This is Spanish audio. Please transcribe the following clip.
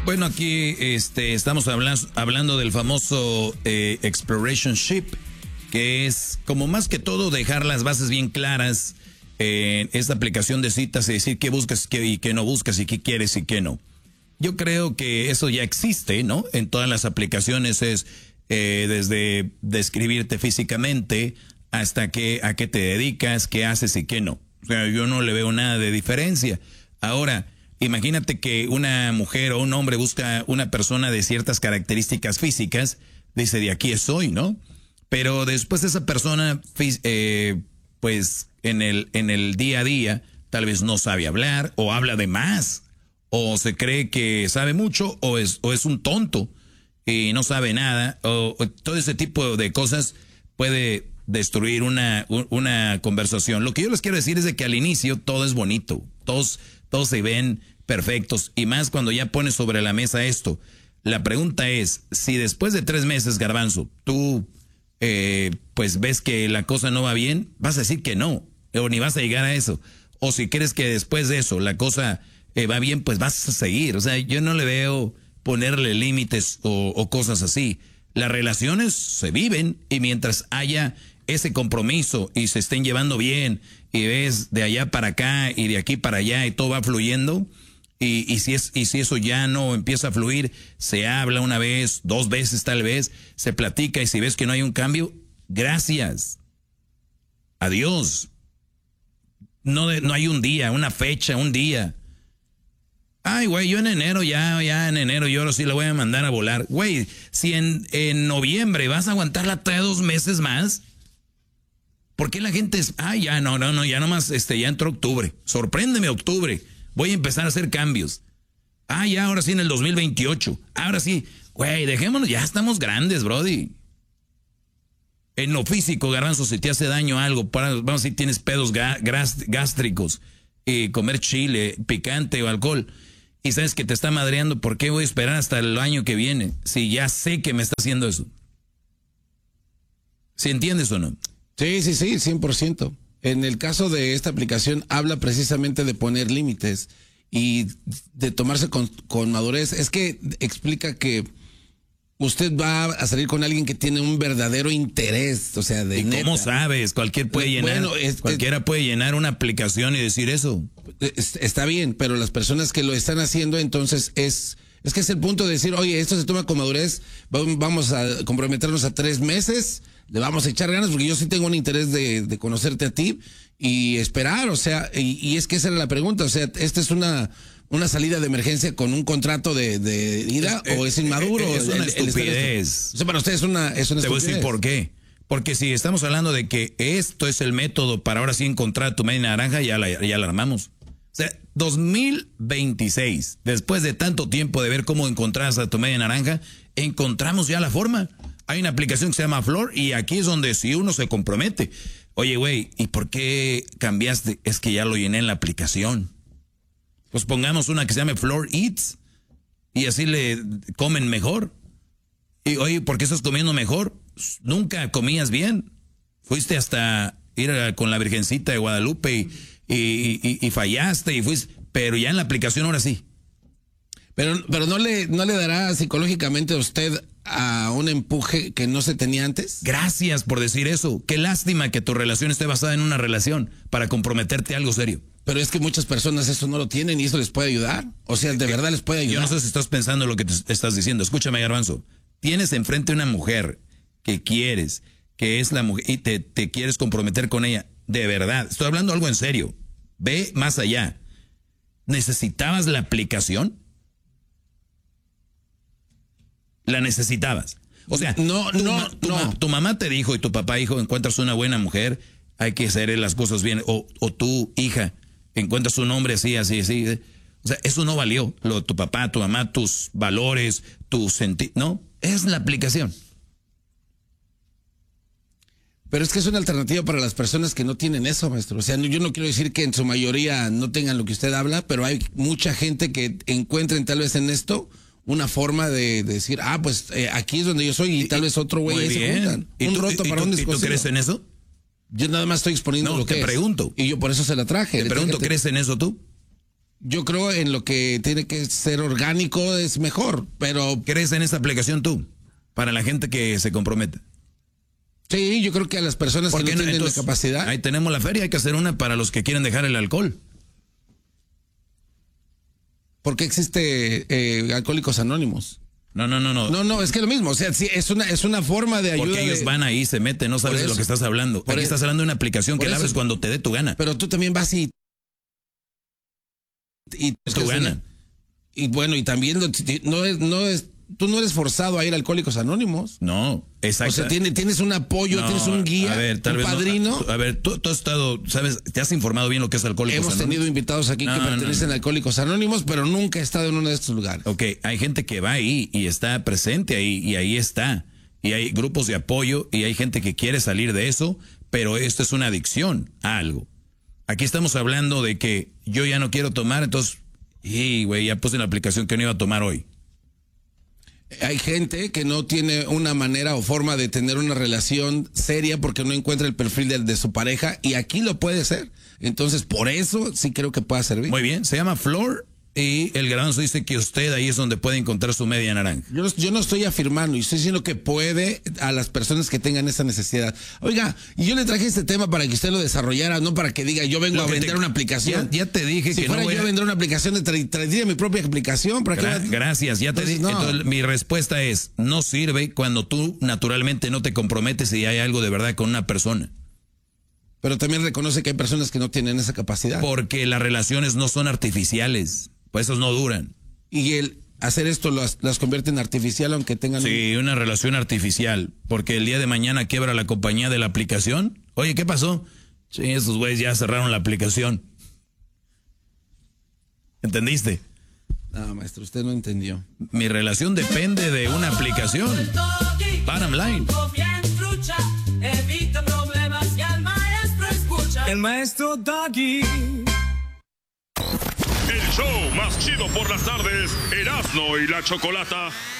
Bueno, aquí estamos hablando del famoso Exploration Ship, que es como más que todo dejar las bases bien claras en esta aplicación de citas y decir qué buscas y qué no buscas y qué quieres y qué no. Yo creo que eso ya existe, ¿no? En todas las aplicaciones es desde describirte físicamente hasta a qué te dedicas, qué haces y qué no. O sea, yo no le veo nada de diferencia. Ahora, imagínate que una mujer o un hombre busca una persona de ciertas características físicas, dice, de aquí soy, ¿no? Pero después esa persona, pues en el día a día, tal vez no sabe hablar o habla de más, o se cree que sabe mucho o es un tonto y no sabe nada, o todo ese tipo de cosas puede destruir una conversación. Lo que yo les quiero decir es de que al inicio todo es bonito, todos se ven perfectos, y más cuando ya pones sobre la mesa esto. La pregunta es, si después de 3 meses, Garbanzo, tú pues ves que la cosa no va bien, vas a decir que no, o ni vas a llegar a eso. O si crees que después de eso la cosa va bien, pues vas a seguir. O sea, yo no le veo ponerle límites o cosas así. Las relaciones se viven, y mientras haya ese compromiso y se estén llevando bien, y ves de allá para acá y de aquí para allá y todo va fluyendo, y si eso ya no empieza a fluir, se habla una vez, 2 veces tal vez, se platica, y si ves que no hay un cambio, gracias, adiós. No hay un día, una fecha, un día. Ay, güey, yo en enero ya en enero yo ahora sí la voy a mandar a volar. Güey, si en noviembre vas a aguantarla 2 meses más, ¿por qué la gente es, ya no, ya nomás, ya entró octubre, sorpréndeme octubre, voy a empezar a hacer cambios. Ya ahora sí en el 2028, ahora sí, güey, dejémonos, ya estamos grandes, brody. En lo físico, Garbanzo, si te hace daño algo, vamos a decir, tienes pedos gástricos, comer chile, picante o alcohol, y sabes que te está madreando, ¿por qué voy a esperar hasta el año que viene si ya sé que me está haciendo eso? ¿Sí entiendes o no? Sí, 100%. En el caso de esta aplicación habla precisamente de poner límites y de tomarse con madurez. Es que explica que usted va a salir con alguien que tiene un verdadero interés, o sea, de ¿Y neta. cómo sabes? Cualquiera puede llenar una aplicación y decir eso. Está bien, pero las personas que lo están haciendo, entonces es que es el punto de decir, oye, esto se toma con madurez, vamos a comprometernos a 3 meses, le vamos a echar ganas, porque yo sí tengo un interés de conocerte a ti y esperar, o sea, y es que esa era la pregunta, o sea, esta es una salida de emergencia con un contrato de ida, o es inmaduro. Es una estupidez. O sea, para usted es una estupidez. Te voy a decir por qué. Porque si estamos hablando de que esto es el método para ahora sí encontrar tu media naranja, ya la armamos. O sea, 2026, después de tanto tiempo de ver cómo encontrás a tu media naranja, encontramos ya la forma. Hay una aplicación que se llama Flor, y aquí es donde si uno se compromete. Oye, güey, ¿y por qué cambiaste? Es que ya lo llené en la aplicación. Pues pongamos una que se llame Floor Eats, y así le comen mejor. Y oye, ¿por qué estás comiendo mejor? Nunca comías bien. Fuiste hasta ir con la Virgencita de Guadalupe y fallaste y fuiste, pero ya en la aplicación ahora sí. Pero no le dará psicológicamente a usted a un empuje que no se tenía antes. Gracias por decir eso. Qué lástima que tu relación esté basada en una relación para comprometerte a algo serio. Pero es que muchas personas eso no lo tienen y eso les puede ayudar. O sea, de verdad les puede ayudar. Yo no sé si estás pensando lo que te estás diciendo. Escúchame, Garbanzo. Tienes enfrente una mujer que quieres, que es la mujer, y te quieres comprometer con ella. De verdad, estoy hablando algo en serio. Ve más allá. ¿Necesitabas la aplicación? ¿La necesitabas? O sea, tu mamá te dijo y tu papá dijo, encuentras una buena mujer, hay que hacer las cosas bien. O tu hija, encuentras un hombre así. O sea, eso no valió. Lo de tu papá, tu mamá, tus valores, tu sentido. No, es la aplicación. Pero es que es una alternativa para las personas que no tienen eso, maestro. O sea, yo no quiero decir que en su mayoría no tengan lo que usted habla, pero hay mucha gente que encuentren tal vez en esto una forma de decir, pues aquí es donde yo soy, y tal vez otro güey se juntan. Un roto para un descosido. ¿Y tú crees en eso? Yo nada más estoy exponiendo lo que te pregunto. Y yo por eso se la traje. Te pregunto, ¿crees en eso tú? Yo creo en lo que tiene que ser orgánico es mejor, pero... ¿Crees en esta aplicación tú? Para la gente que se compromete. Sí, yo creo que a las personas que no tienen entonces, la capacidad... Ahí tenemos la feria, hay que hacer una para los que quieren dejar el alcohol. ¿Por qué existe Alcohólicos Anónimos? No, es que lo mismo, o sea, sí, es una forma de ayuda. Porque ellos van ahí, se meten, no sabes de lo que estás hablando. Aquí estás hablando de una aplicación que la abres cuando te dé tu gana. Pero tú también vas y tu gana. Y bueno, y también tú no eres forzado a ir a Alcohólicos Anónimos. No, exacto. O sea, tienes un apoyo, tienes un guía, un padrino. A ver, tú has estado, ¿sabes? ¿Te has informado bien lo que es Alcohólicos Anónimos? Hemos tenido invitados aquí que pertenecen a Alcohólicos Anónimos, pero nunca he estado en uno de estos lugares. Ok, hay gente que va ahí y está presente ahí y ahí está. Y hay grupos de apoyo y hay gente que quiere salir de eso, pero esto es una adicción a algo. Aquí estamos hablando de que yo ya no quiero tomar, entonces, güey, ya puse en la aplicación que no iba a tomar hoy. Hay gente que no tiene una manera o forma de tener una relación seria porque no encuentra el perfil de su pareja y aquí lo puede ser. Entonces, por eso sí creo que pueda servir. Muy bien, se llama Flor y el Garbanzo dice que usted ahí es donde puede encontrar su media naranja. Yo no estoy afirmando, y estoy diciendo que puede a las personas que tengan esa necesidad. Oiga, y yo le traje este tema para que usted lo desarrollara, no para que diga yo vengo a vender una aplicación. Ya te dije si que fuera no voy yo a vender una aplicación, traería mi propia aplicación. Gracias, ya te dije. No. Entonces, mi respuesta es, no sirve cuando tú naturalmente no te comprometes y hay algo de verdad con una persona. Pero también reconoce que hay personas que no tienen esa capacidad. Porque las relaciones no son artificiales. Pues esos no duran. Y el hacer esto las convierte en artificial aunque tengan... Sí, una relación artificial. Porque el día de mañana quiebra la compañía de la aplicación. Oye, ¿qué pasó? Sí, esos güeyes ya cerraron la aplicación. ¿Entendiste? No, maestro, usted no entendió. Mi relación depende de una aplicación. Bottom line. El maestro Doggy. El show más chido por las tardes, Erasmo y la Chocolata.